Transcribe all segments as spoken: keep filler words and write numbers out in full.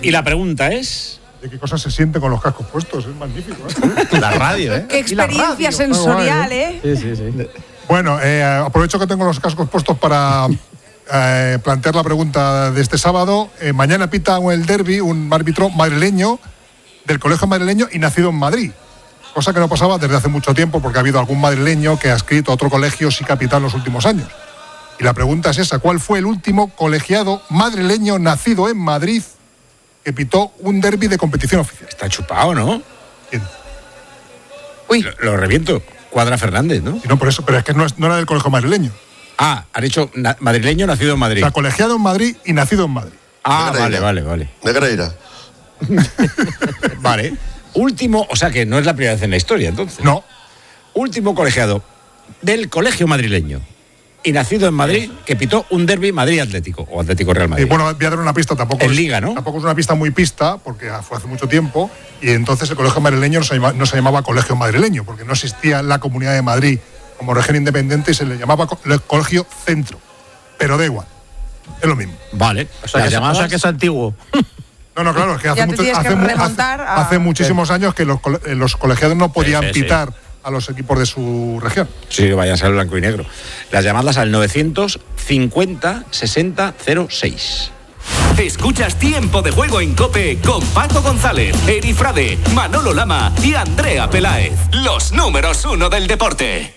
Y la pregunta es... ¿De qué cosas se siente con los cascos puestos? Es magnífico, ¿eh? La radio, ¿eh? Qué experiencia sensorial, ¿eh? Sí, sí, sí. Bueno, eh, aprovecho que tengo los cascos puestos para eh, plantear la pregunta de este sábado. Eh, mañana pita el derbi un árbitro madrileño del colegio madrileño y nacido en Madrid. Cosa que no pasaba desde hace mucho tiempo porque ha habido algún madrileño que ha escrito a otro colegio sí capitán en los últimos años. Y la pregunta es esa, ¿cuál fue el último colegiado madrileño nacido en Madrid que pitó un derbi de competición oficial? Está chupado, ¿no? ¿Quién? Uy. Lo, lo reviento. Cuadra Fernández, ¿no? Y no, por eso, pero es que no, es, no era del colegio madrileño. Ah, han dicho na- madrileño nacido en Madrid. O sea, colegiado en Madrid y nacido en Madrid. Ah, vale, vale, vale. Negreira. Vale. Último, o sea que no es la primera vez en la historia, entonces. No. Último colegiado del colegio madrileño y nacido en Madrid que pitó un derbi Madrid Atlético o Atlético Real Madrid. Y bueno, voy a dar una pista, tampoco en es, Liga, ¿no? Tampoco es una pista muy pista, porque fue hace mucho tiempo, y entonces el colegio madrileño no se, llama, no se llamaba colegio madrileño, porque no existía la Comunidad de Madrid como región independiente y se le llamaba co- colegio centro. Pero da igual, es lo mismo. Vale. O sea, que, o sea que es antiguo. No, no, claro, es que hace, Ya te mucho, tienes hace, que mu- remontar hace, a- hace muchísimos años que los, cole- los colegiados no podían Sí, sí, sí. pitar a los equipos de su región. Sí, vayan a ser blanco y negro. Las llamadas al novecientos cincuenta sesenta cero seis. Escuchas Tiempo de Juego en COPE con Paco González, Eri Frade, Manolo Lama y Andrea Peláez. Los números uno del deporte.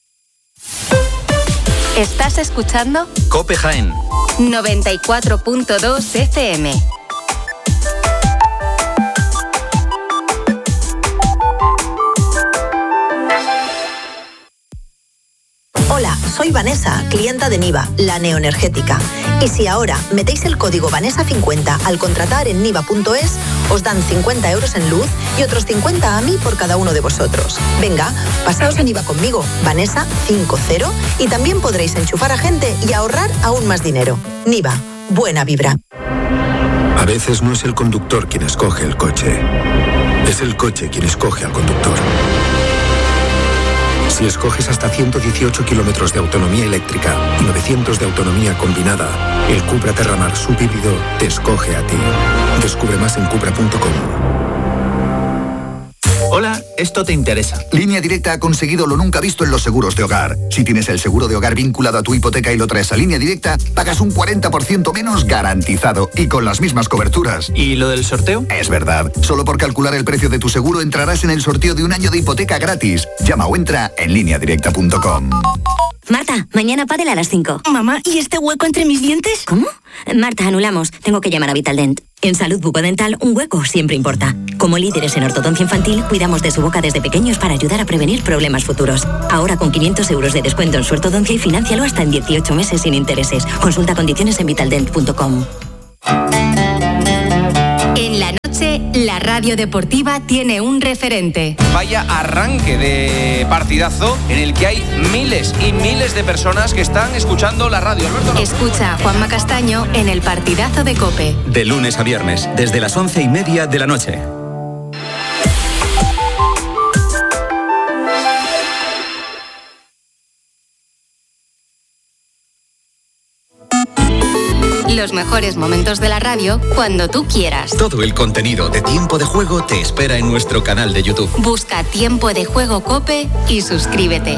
¿Estás escuchando? COPE Jaén. noventa y cuatro punto dos F M. Hola, soy Vanessa, clienta de Niva, la neoenergética. Y si ahora metéis el código Vanessa cincuenta al contratar en niva punto es, os dan cincuenta euros en luz y otros cincuenta a mí por cada uno de vosotros. Venga, pasaos a Niva conmigo, Vanessa cincuenta, y también podréis enchufar a gente y ahorrar aún más dinero. Niva, buena vibra. A veces no es el conductor quien escoge el coche, es el coche quien escoge al conductor. Si escoges hasta ciento dieciocho kilómetros de autonomía eléctrica y novecientos de autonomía combinada, el Cupra Terramar subhíbrido te escoge a ti. Descubre más en cupra punto com. Hola, esto te interesa. Línea Directa ha conseguido lo nunca visto en los seguros de hogar. Si tienes el seguro de hogar vinculado a tu hipoteca y lo traes a Línea Directa, pagas un cuarenta por ciento menos garantizado y con las mismas coberturas. ¿Y lo del sorteo? Es verdad. Solo por calcular el precio de tu seguro entrarás en el sorteo de un año de hipoteca gratis. Llama o entra en línea directa punto com. Marta, mañana pádel a las cinco. Mamá, ¿y este hueco entre mis dientes? ¿Cómo? Marta, anulamos. Tengo que llamar a Vitaldent. En salud bucodental, un hueco siempre importa. Como líderes en ortodoncia infantil, cuidamos de su boca desde pequeños para ayudar a prevenir problemas futuros. Ahora con quinientos euros de descuento en su ortodoncia y fináncialo hasta en dieciocho meses sin intereses. Consulta condiciones en vitaldent punto com. En la noche, la radio deportiva tiene un referente. Vaya arranque de partidazo en el que hay miles y miles de personas que están escuchando la radio. Alberto, no. Escucha a Juanma Castaño en el partidazo de COPE. De lunes a viernes, desde las once y media de la noche. Los mejores momentos de la radio cuando tú quieras. Todo el contenido de Tiempo de Juego te espera en nuestro canal de YouTube. Busca Tiempo de Juego COPE y suscríbete.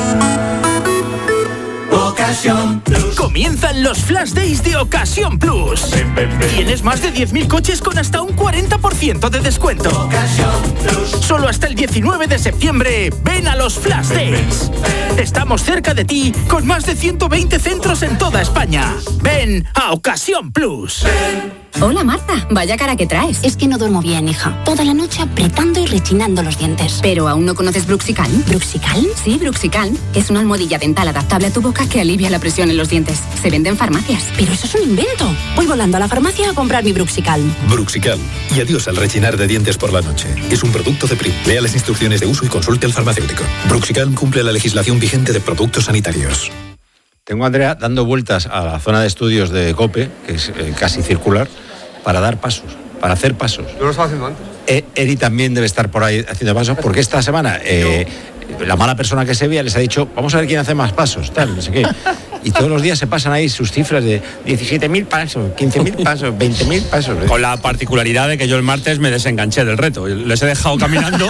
Ocasión Plus. Comienzan los Flash Days de Ocasión Plus. Ven, ven, ven. Tienes más de diez mil coches con hasta un cuarenta por ciento de descuento. Ocasión Plus. Solo hasta el diecinueve de septiembre. Ven a los Flash Days. Ven, ven. Estamos cerca de ti con más de ciento veinte centros en toda España. Ven a Ocasión Plus. Ven. Hola Marta, vaya cara que traes. Es que no duermo bien, hija. Toda la noche apretando y rechinando los dientes. ¿Pero aún no conoces Bruxicalm? ¿Bruxicalm? Sí, Bruxicalm. Es una almohadilla dental adaptable a tu boca que alivia la presión en los dientes. Se vende en farmacias. Pero eso es un invento. Voy volando a la farmacia a comprar mi Bruxicalm. Bruxicalm. Y adiós al rechinar de dientes por la noche. Es un producto Ceprim. Lea las instrucciones de uso y consulte al farmacéutico. Bruxicalm cumple la legislación vigente de productos sanitarios. Tengo a Andrea dando vueltas a la zona de estudios de COPE, que es eh, casi circular, para dar pasos, para hacer pasos. Yo lo estaba haciendo antes. Eh, Eri también debe estar por ahí haciendo pasos, porque esta semana eh, la mala persona que se veía les ha dicho, vamos a ver quién hace más pasos, tal, no sé qué. Y todos los días se pasan ahí sus cifras de diecisiete mil pasos, quince mil pasos, veinte mil pasos. Con la particularidad de que yo el martes me desenganché del reto. Les he dejado caminando.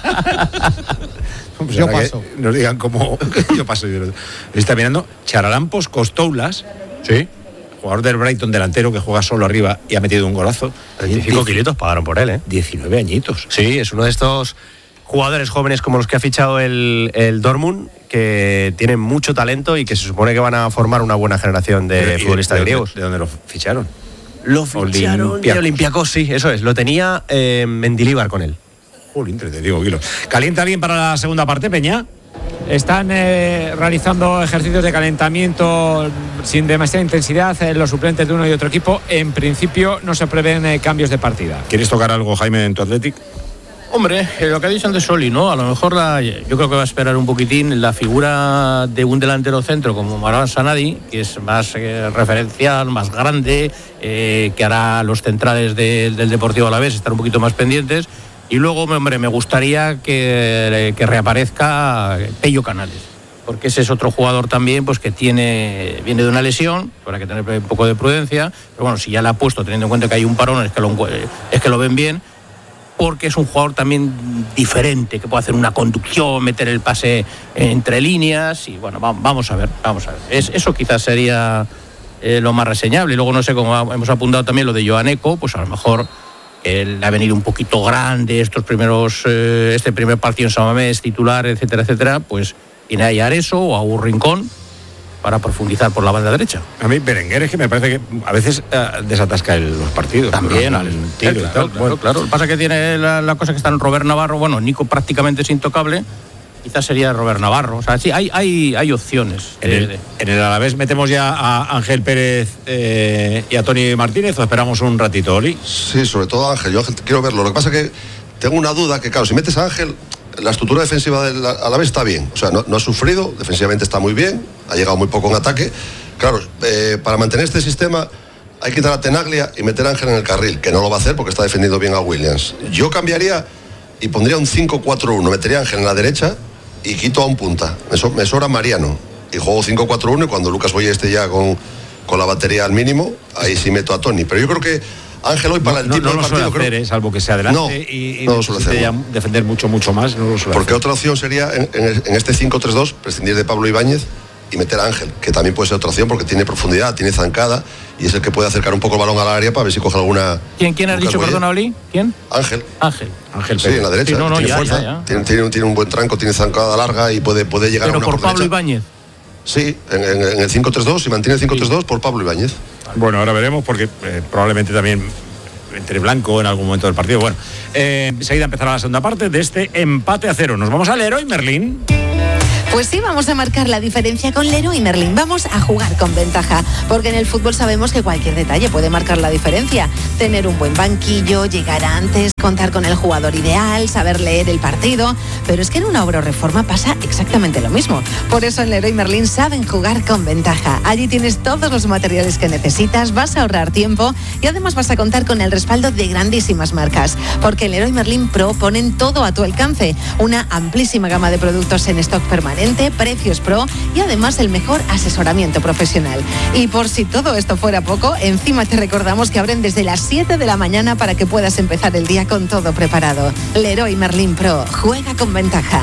Pues yo paso. Nos digan cómo. Yo paso. Está mirando Charalampos Costoulas. Sí. Jugador del Brighton, delantero que juega solo arriba y ha metido un golazo. veinticinco kilitos pagaron por él, ¿eh? diecinueve añitos. Sí, es uno de estos jugadores jóvenes como los que ha fichado el, el Dortmund, que tienen mucho talento y que se supone que van a formar una buena generación de Pero, futbolistas de, griegos. ¿De dónde lo ficharon? Lo ficharon Olympiacos. de Olympiacos, sí, eso es. Lo tenía eh, Mendilibar con él. Jolín, te digo, Guilo. ¿Calienta alguien para la segunda parte, Peña? Están eh, realizando ejercicios de calentamiento sin demasiada intensidad eh, los suplentes de uno y otro equipo. En principio no se prevén eh, cambios de partida. ¿Quieres tocar algo, Jaime, en tu Athletic? Hombre, eh, lo que ha dicho antes Soli, ¿no? A lo mejor la, yo creo que va a esperar un poquitín la figura de un delantero centro como Marwan Sanadi, que es más eh, referencial, más grande, eh, que hará los centrales de, del Deportivo Alavés estar un poquito más pendientes. Y luego, hombre, me gustaría que, que reaparezca Pello Canales, porque ese es otro jugador también pues que tiene viene de una lesión, habrá que tener un poco de prudencia, pero bueno, si ya la ha puesto, teniendo en cuenta que hay un parón, es que lo, es que lo ven bien, porque es un jugador también diferente, que puede hacer una conducción, meter el pase entre líneas, y bueno, vamos a ver, vamos a ver. Es, eso quizás sería eh, lo más reseñable. Y luego, no sé, como hemos apuntado también lo de Joan Eco, pues a lo mejor él ha venido un poquito grande estos primeros, eh, este primer partido en San Mamés, titular, etcétera, etcétera, pues tiene ahí a Areso o a un Rincón para profundizar por la banda derecha. A mí Berenguer es que me parece que a veces uh, desatasca el, los partidos. También, al tiro claro, y tal. Claro, Bueno. claro. Lo que pasa es que tiene la, la cosa que está en Robert Navarro, bueno, Nico prácticamente es intocable, quizás sería Robert Navarro. O sea, sí, hay, hay, hay opciones. En el, en el Alavés metemos ya a Ángel Pérez eh, y a Tony Martínez, o esperamos un ratito, Oli. Sí, sobre todo Ángel. Yo Ángel quiero verlo. Lo que pasa es que tengo una duda que, claro, si metes a Ángel, la estructura defensiva del Alavés está bien. O sea, no, no ha sufrido, defensivamente está muy bien, ha llegado muy poco en ataque. Claro, eh, para mantener este sistema hay que quitar a Tenaglia y meter a Ángel en el carril, que no lo va a hacer porque está defendiendo bien a Williams. Yo cambiaría y pondría un cinco cuatro uno, metería a Ángel en la derecha y quito a un punta. Me, so, me sobra Mariano. Y juego cinco cuatro uno y cuando Lucas Boye esté ya con, con la batería al mínimo, ahí sí meto a Tony. Pero yo creo que Ángel hoy para no, el tipo no, no del partido... lo suele hacer, creo... eh, salvo que se adelante no, y, y no lo suele hacer, ya no. defender mucho, mucho más. No lo suele Porque hacer. otra opción sería, en, en, en este cinco tres dos, prescindir de Pablo Ibáñez y meter a Ángel, que también puede ser otra opción porque tiene profundidad, tiene zancada y es el que puede acercar un poco el balón al área para ver si coge alguna... ¿Quién, quién has dicho, perdona, Oli? ¿Quién? Ángel. Ángel. Ángel Sí, en la derecha. Sí, no, no, tiene ya, fuerza, ya, ya. Tiene, tiene, tiene un buen tranco, tiene zancada larga y puede, puede llegar Pero a una por Pablo derecha. Ibáñez. Sí, en, en, en el cinco tres dos, si mantiene el cinco tres dos, por Pablo Ibáñez. Bueno, ahora veremos porque eh, probablemente también entre blanco en algún momento del partido. Bueno, eh, enseguida empezará la segunda parte de este empate a cero. Nos vamos al Leroy Merlin. Pues sí, vamos a marcar la diferencia con Leroy Merlin. Vamos a jugar con ventaja, porque en el fútbol sabemos que cualquier detalle puede marcar la diferencia. Tener un buen banquillo, llegar antes, contar con el jugador ideal, saber leer el partido. Pero es que en una obra o reforma pasa exactamente lo mismo. Por eso en Leroy Merlin saben jugar con ventaja. Allí tienes todos los materiales que necesitas, vas a ahorrar tiempo y además vas a contar con el respaldo de grandísimas marcas. Porque en Leroy Merlin Pro ponen todo a tu alcance. Una amplísima gama de productos en stock permanente, precios pro y además el mejor asesoramiento profesional. Y por si todo esto fuera poco, encima te recordamos que abren desde las siete de la mañana para que puedas empezar el día con todo preparado. Leroy Merlin Pro, juega con ventaja.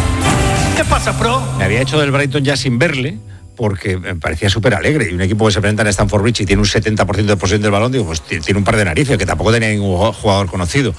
¿Qué pasa, Pro? Me había hecho del Brighton ya sin verle, porque me parecía súper alegre. Y un equipo que se presenta en Stamford Bridge y tiene un setenta por ciento de posesión del balón, digo, pues tiene un par de narices, que tampoco tenía ningún jugador conocido.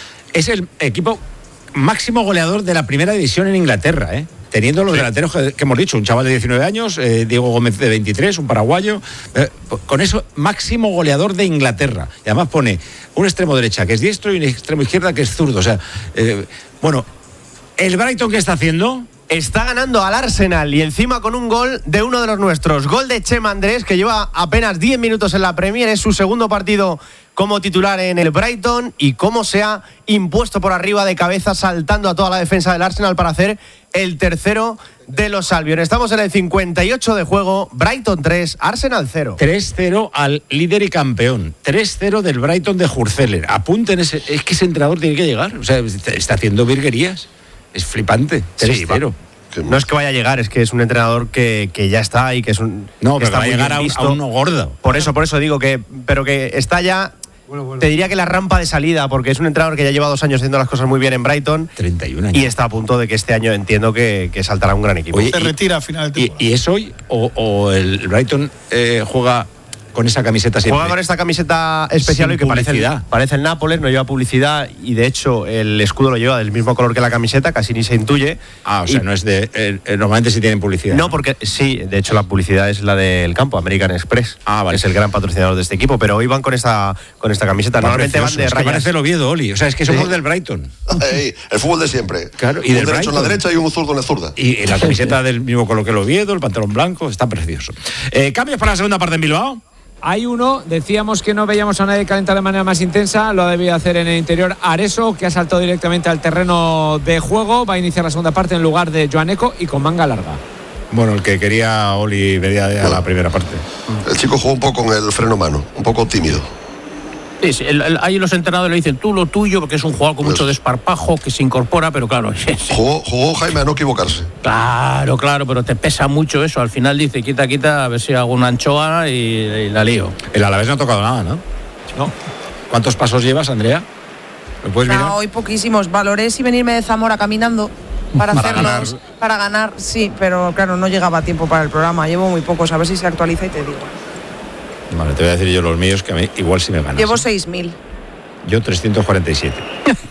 Es el equipo máximo goleador de la primera división en Inglaterra, ¿eh? Teniendo los sí. delanteros que, que hemos dicho, un chaval de diecinueve años, eh, Diego Gómez de veintitrés, un paraguayo, eh, con eso máximo goleador de Inglaterra. Y además pone un extremo derecha que es diestro y un extremo izquierda que es zurdo. O sea, eh, bueno, ¿el Brighton qué está haciendo? Está ganando al Arsenal y encima con un gol de uno de los nuestros. Gol de Chema Andrés, que lleva apenas diez minutos en la Premier, es su segundo partido como titular en el Brighton y cómo se ha impuesto por arriba de cabeza, saltando a toda la defensa del Arsenal para hacer el tercero de los Albion. Estamos en el cincuenta y ocho de juego, Brighton tres, Arsenal cero. tres cero al líder y campeón, tres cero del Brighton de Hurzeler. Apunten, ese, es que ese entrenador tiene que llegar, o sea, está haciendo virguerías, es flipante, tres cero. Sí, no es que vaya a llegar, es que es un entrenador que, que ya está y que es un. No, que pero está va a muy llegar bien a, visto. a uno gordo. Por eso, por eso digo que. Pero que está ya. Bueno, bueno. Te diría que la rampa de salida, porque es un entrenador que ya lleva dos años haciendo las cosas muy bien en Brighton. treinta y un años. Y está a punto de que este año entiendo que, que saltará un gran equipo. Oye, Se y, retira a final de y, temporada. ¿Y es hoy o, o el Brighton eh, juega con esa camiseta siempre? Juega con esta camiseta especial Sin y que parece el, publicidad. parece el Nápoles, no lleva publicidad y de hecho el escudo lo lleva del mismo color que la camiseta, casi ni se intuye. Ah, o sea, y, no es de. Eh, eh, normalmente sí tienen publicidad. No, porque sí, de hecho la publicidad es la del campo, American Express. Ah, vale. Es el gran patrocinador de este equipo, pero hoy van con esta, con esta camiseta. Va Normalmente precioso, van de es que rayas. parece el Oviedo, Oli. O sea, es que somos Sí. del Brighton. Ey, el fútbol de siempre. Claro, y un del derecho en la Brighton. derecha y un zurdo en la zurda. Y, y la camiseta del mismo color que el Oviedo, el pantalón blanco, está precioso. Eh, ¿Cambios para la segunda parte en Bilbao? Hay uno, decíamos que no veíamos a nadie calentar de manera más intensa, lo ha debido hacer en el interior Areso, que ha saltado directamente al terreno de juego, va a iniciar la segunda parte en lugar de Joaneco y con manga larga. Bueno, el que quería Oli media a Bueno. la primera parte. El chico jugó un poco con el freno mano, un poco tímido. Sí, sí, el- el- ahí los entrenadores le dicen tú lo tuyo, porque es un jugador con mucho desparpajo, que se incorpora, pero claro, sí, sí. Jugó, jugó Jaime a no equivocarse. Claro, claro, pero te pesa mucho eso. Al final dice, quita, quita, a ver si hago una anchoa y, y la lío. El Alavés no ha tocado nada, ¿no? No. ¿Cuántos pasos llevas, Andrea? ¿Lo puedes mirar? No, hoy poquísimos. Valoré si venirme de Zamora caminando para, Para hacerlos, ganar. para ganar, sí, pero claro, no llegaba a tiempo para el programa. Llevo muy pocos, a ver si se actualiza y te digo. Vale, te voy a decir yo los míos, que a mí igual si me ganas. Llevo ¿eh? seis mil. Yo trescientos cuarenta y siete.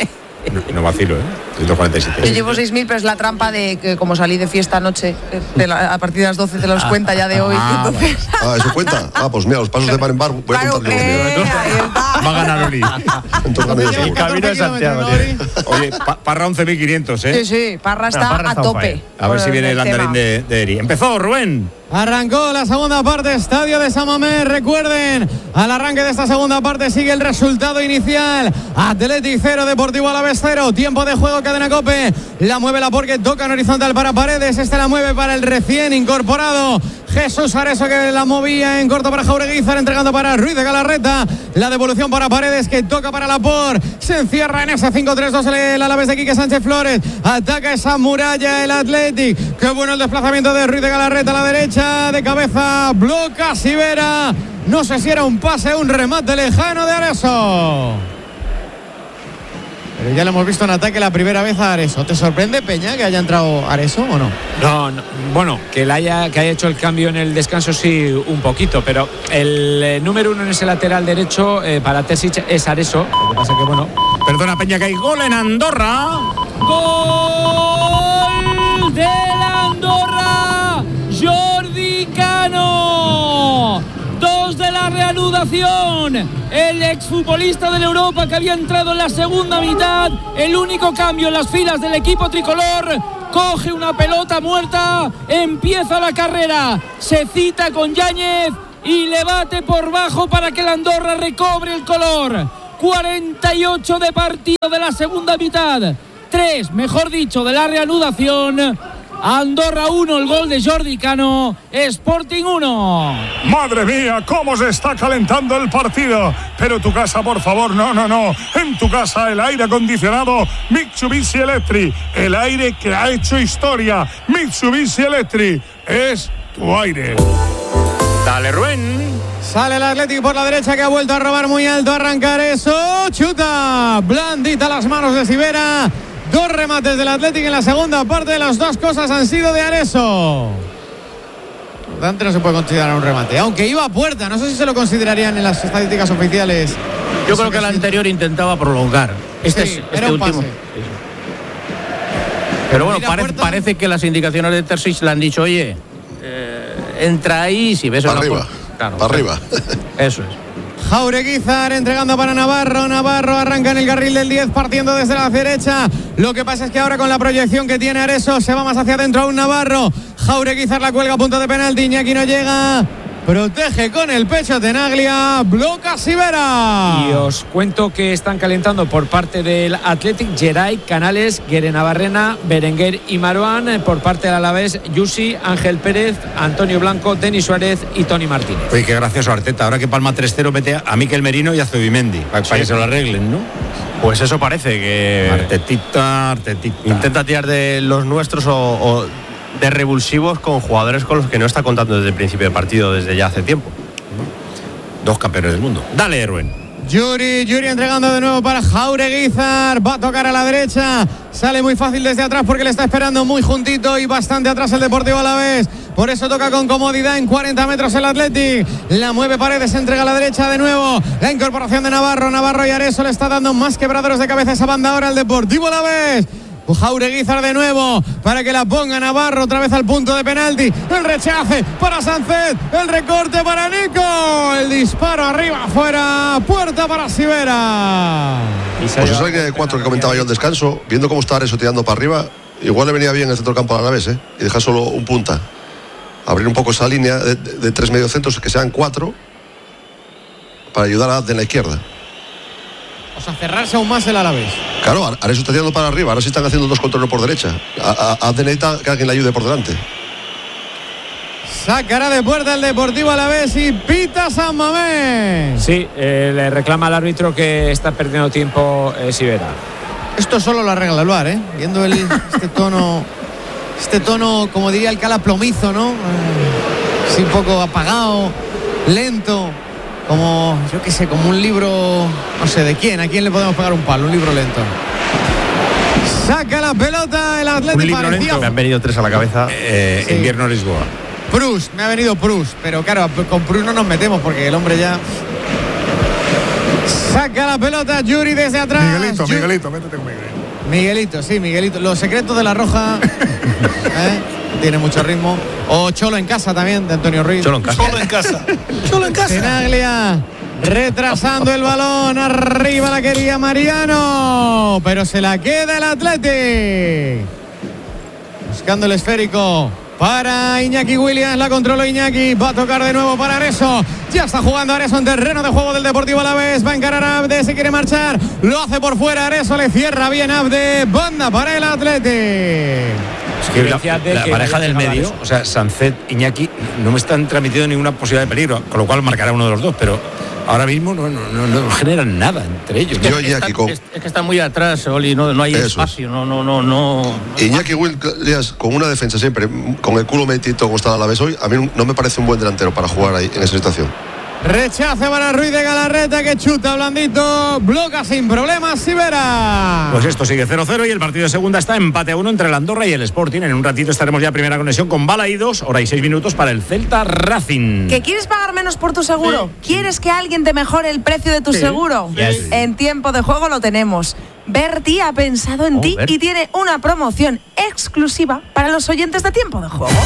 No, no vacilo, ¿eh? trescientos cuarenta y siete. Yo llevo seis mil, pero es la trampa de que como salí de fiesta anoche, de la- a partir de las doce te los cuenta ya de hoy. Ah, entonces, Ah, ¿eso cuenta? Ah, pues mira, los pasos de par en bar, voy a claro, contar yo los eh, míos. ahí está. Va a ganar Oli. Entonces gano yo El seguro. camino de Santiago. tío. Oye, Pa- Parra once mil quinientos, ¿eh? Sí, sí, Parra está Parra a está on tope. fire. A ver con si viene el tema. andarín de, de Eri. Empezó, Rubén. Arrancó la segunda parte, Estadio de San Mamés. Recuerden, al arranque de esta segunda parte sigue el resultado inicial. Athletic cero, Deportivo Alavés cero. Tiempo de juego, Cadena COPE. La mueve la porque toca en horizontal para Paredes. Este la mueve para el recién incorporado Jesús Areso, que la movía en corto para Jaureguizar, entregando para Ruiz de Galarreta. La devolución para Paredes, que toca para Laporte. Se encierra en ese cinco tres dos el Alavés de Quique Sánchez Flores. Ataca esa muralla el Athletic. Qué bueno el desplazamiento de Ruiz de Galarreta a la derecha. De cabeza, bloca Sivera. No sé si era un pase o un remate lejano de Areso. Pero ya lo hemos visto en ataque la primera vez a Areso. ¿Te sorprende, Peña, que haya entrado Areso o no? No, no, bueno, que, la haya, que haya hecho el cambio en el descanso sí, un poquito, pero el eh, número uno en ese lateral derecho eh, para Terzic es Areso. Lo que pasa que, bueno, Perdona, Peña, que hay gol en Andorra. ¡Gol de la Andorra! ¡Jordi Cano! Dos de la reanudación. El exfutbolista de la Europa que había entrado en la segunda mitad. El único cambio en las filas del equipo tricolor. Coge una pelota muerta. Empieza la carrera. Se cita con Yáñez y le bate por bajo para que la Andorra recobre el color. cuarenta y ocho de partido de la segunda mitad. tres, mejor dicho, de la reanudación. Andorra uno, el gol de Jordi Cano. Sporting uno. Madre mía, cómo se está calentando el partido. Pero tu casa, por favor, no, no, no. En tu casa el aire acondicionado Mitsubishi Electric. El aire que ha hecho historia. Mitsubishi Electric es tu aire. Dale, Rubén. Sale el Atlético por la derecha, que ha vuelto a robar muy alto. Arrancar eso. Chuta. Blandita las manos de Sivera. Dos remates del Atlético en la segunda parte. Las dos cosas han sido de Areso. Por tanto, no se puede considerar un remate. Aunque iba a puerta. No sé si se lo considerarían en las estadísticas oficiales. Yo Eso creo que el anterior intentaba prolongar. Este Sí, es este era un último. pase. Pero bueno, Mira, parece, puerta. parece que las indicaciones de Terzic le han dicho, oye, eh, entra ahí, si ves Para una arriba. pu- Claro, Para arriba. Eso es. Jaureguizar entregando para Navarro. Navarro arranca en el carril del diez, partiendo desde la derecha. Lo que pasa es que ahora con la proyección que tiene Areso se va más hacia adentro aún Navarro. Jaureguizar la cuelga a punto de penalti. Iñaki no llega. Protege con el pecho Tenaglia. Bloca Sivera. y os cuento que están calentando por parte del Athletic Geray, Canales, Guerenabarrena, Berenguer y Maruán. eh, Por parte del Alavés, Yusi, Ángel Pérez, Antonio Blanco, Denis Suárez y Tony Martínez. Oye, qué gracioso Arteta. Ahora que palma tres cero, mete a Mikel Merino y a Zubimendi. Para, para que se lo arreglen, ¿no? Pues eso parece que Artetita, Artetita. intenta tirar de los nuestros o, o de revulsivos con jugadores con los que no está contando desde el principio del partido, desde ya hace tiempo. Dos campeones del mundo. Dale, Erwin. Yuri, Yuri entregando de nuevo para Jaureguizar, va a tocar a la derecha, sale muy fácil desde atrás porque le está esperando muy juntito y bastante atrás el Deportivo Alavés, por eso toca con comodidad en cuarenta metros el Athletic, la mueve Paredes, entrega a la derecha de nuevo, la incorporación de Navarro, Navarro y Areso le está dando más quebraderos de cabeza esa banda ahora al Deportivo Alavés. Jaureguizar de nuevo para que la ponga Navarro otra vez al punto de penalti, el rechace para Sánchez, el recorte para Nico, el disparo arriba afuera, puerta para Sivera. Pues esa línea de cuatro que comentaba yo al descanso, viendo cómo está Areso tirando para arriba, igual le venía bien el centro del campo al Alavés, ¿eh? Y dejar solo un punta, abrir un poco esa línea de, de, de tres mediocentros, que sean cuatro, para ayudar a de la izquierda. O sea, cerrarse aún más el Alavés. Claro, Areso está tirando para arriba, ahora sí están haciendo dos controles por derecha. A, a, a de necesita que alguien le ayude por delante. Sacará de puerta el Deportivo Alavés y pita San Mamés. Sí, eh, le reclama al árbitro que está perdiendo tiempo eh, Sivera. Esto solo lo arregla el V A R, ¿eh? Viendo el, este tono, este tono, como diría el Cala, plomizo, ¿no? Eh, sí, un poco apagado, lento. Como, yo qué sé, como un libro, no sé, ¿de quién? ¿A quién le podemos pegar un palo? Un libro lento. Saca la pelota el Atlético. Un libro lento. Me han venido tres a la cabeza. Eh, sí. Invierno Lisboa. Prus, me ha venido Prus. Pero claro, con Prus no nos metemos porque el hombre ya... Saca la pelota Yuri desde atrás. Miguelito, Yuri. Miguelito, métete con Miguelito. Miguelito, sí, Miguelito. Los secretos de la Roja. ¿eh? Tiene mucho ritmo. O Cholo en casa también, de Antonio Ruiz. Cholo en casa. Solo en casa. Solo en casa. Tenaglia retrasando el balón. Arriba la quería Mariano. Pero se la queda el Athletic. Buscando el esférico para Iñaki Williams. La controló Iñaki. Va a tocar de nuevo para Areso. Ya está jugando Areso en terreno de juego del Deportivo Alavés. Va a encarar a Abde. Se quiere marchar. Lo hace por fuera. Areso le cierra bien Abde. Banda para el Athletic. Es que la, la pareja del medio, o sea, Sánchez, Iñaki, no me están transmitiendo ninguna posibilidad de peligro, con lo cual marcará uno de los dos, pero ahora mismo no, no, no, no generan nada entre ellos. Yo, Iñaki, con... es, es que está muy atrás, Oli, no, no hay Eso espacio, es. no, no, no, no. Iñaki Williams, con una defensa siempre, con el culo metito como está a la vez hoy, a mí no me parece un buen delantero para jugar ahí en esa situación. Rechace para Ruiz de Galarreta que chuta blandito, bloca sin problemas Sivera. Pues esto sigue cero cero y el partido de segunda está empate a uno entre el Andorra y el Sporting. En un ratito estaremos ya primera conexión con Balaídos, hora y seis minutos para el Celta Racing. ¿Que quieres pagar menos por tu seguro? Sí. ¿Quieres que alguien te mejore el precio de tu sí. seguro? Yes. En tiempo de juego lo tenemos. Berti ha pensado en oh, ti Bert. y tiene una promoción exclusiva para los oyentes de Tiempo de Juego.